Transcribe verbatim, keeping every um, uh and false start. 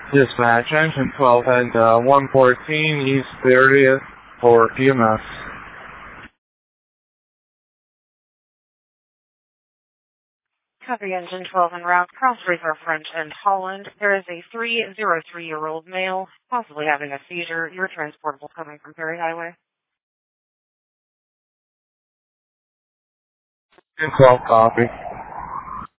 Dispatch, engine twelve and uh, one fourteen East thirtieth for E M S. Copy engine twelve en route, cross River French and Holland. There is a three oh three-year-old male, possibly having a seizure. You're transportable coming from Perry Highway. twelve copy.